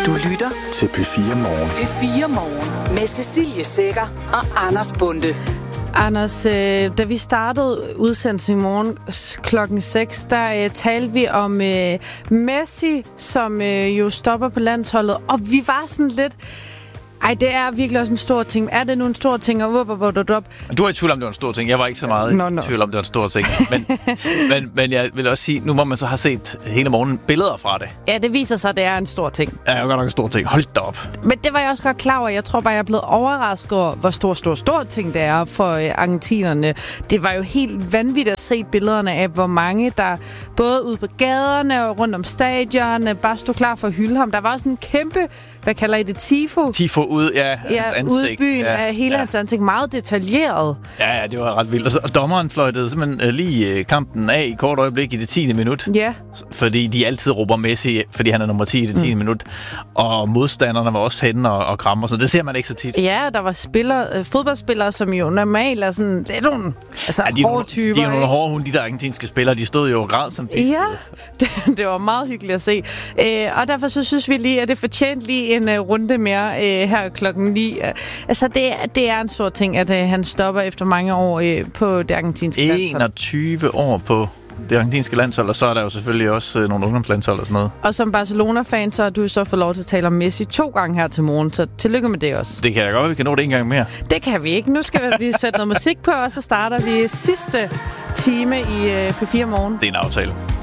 Du lytter til P4 Morgen. P4 Morgen med Cecilie Sækker og Anders Bonde. Anders, da vi startede udsendelsen i morgen klokken 6, der talte vi om Messi, som jo stopper på landsholdet. Og vi var sådan lidt... Ej, det er virkelig også en stor ting. Er det nu en stor ting? Du er i tvivl om, det var en stor ting. Jeg var ikke så meget i tvivl om, det var en stor ting. Men jeg vil også sige, nu må man så have set hele morgenen billeder fra det. Ja, det viser sig, at det er en stor ting. Ja, det er godt nok en stor ting. Hold da op. Men det var jeg også godt klar over. Jeg tror bare, jeg er blevet overrasket over, hvor stor ting det er for argentinerne. Det var jo helt vanvittigt at se billederne af, hvor mange der både ude på gaderne og rundt om stadion bare stod klar for at hylde ham. Der var også en kæmpe, hvad kalder I det, tifo Ud, ja, hans ansigt. Ude i byen af hele hans ansigt. Meget detaljeret. Ja, det var ret vildt. Og dommeren fløjtede simpelthen lige kampen af i kort øjeblik i det 10. minut. Ja. Fordi de altid råber Messi, fordi han er nummer 10 i det 10. minut. Og modstanderne var også henne og krammer. Så det ser man ikke så tit. Ja, der var fodboldspillere, som jo normalt er sådan... Det er nogle hårde typer. De er nogle hårde hunde, de der argentinske spillere. De stod jo og græd som piskede. Ja, det var meget hyggeligt at se. Og derfor så synes vi lige, at det fortjente lige en runde mere her klokken 9. Altså, det er en stor ting, at han stopper efter mange år på det argentinske landshold. 21 år på det argentinske landshold, og så er der jo selvfølgelig også nogle ungdomslandshold og sådan noget. Og som Barcelona-fan, så har du så fået lov til at tale om Messi 2 gange her til morgen, så tillykke med det også. Det kan jeg godt, vi kan nå det en gang mere. Det kan vi ikke. Nu skal vi sætte noget musik på, og så starter vi sidste time i P4 Morgen. Det er en aftale.